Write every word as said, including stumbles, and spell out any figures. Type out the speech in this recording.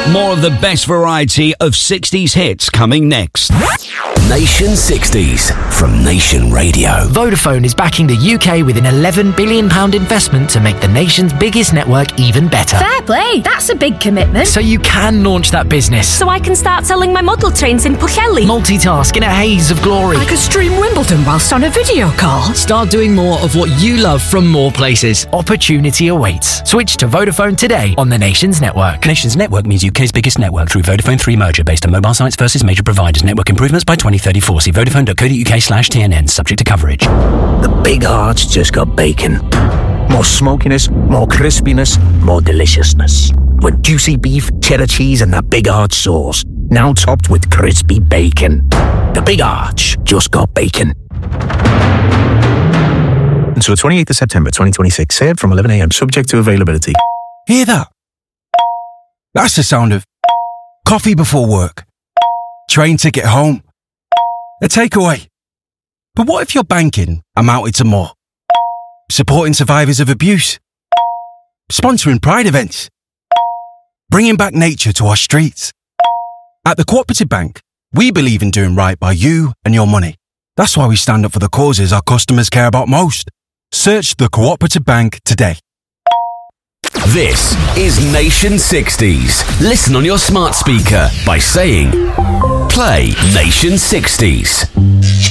More of the best variety of sixties hits coming next. Nation sixties from Nation Radio. Vodafone is backing the U K with an eleven billion pounds investment to make the nation's biggest network even better. Fair play, that's a big commitment. So you can launch that business. So I can start selling my model trains in Pwllheli. Multitask in a haze of glory. I could stream Wimbledon whilst on a video call. Start doing more of what you love from more places. Opportunity awaits. Switch to Vodafone today on the Nation's network. Nation's network means U K's biggest network through Vodafone three merger based on mobile sites versus major providers. Network improvements by twenty thirty-four. See vodafone.co.uk slash TNN. Subject to coverage. The Big Arch just got bacon. More smokiness, more crispiness, more deliciousness. With juicy beef, cheddar cheese and that Big Arch sauce. Now topped with crispy bacon. The Big Arch just got bacon. Until the twenty-eighth of September twenty twenty-six. Served from eleven a.m. Subject to availability. Hear that? That's the sound of coffee before work, train ticket home, a takeaway. But what if your banking amounted to more? Supporting survivors of abuse, sponsoring pride events, bringing back nature to our streets. At the Cooperative Bank, we believe in doing right by you and your money. That's why we stand up for the causes our customers care about most. Search the Cooperative Bank today. This is Nation sixties. Listen on your smart speaker by saying, play Nation sixties.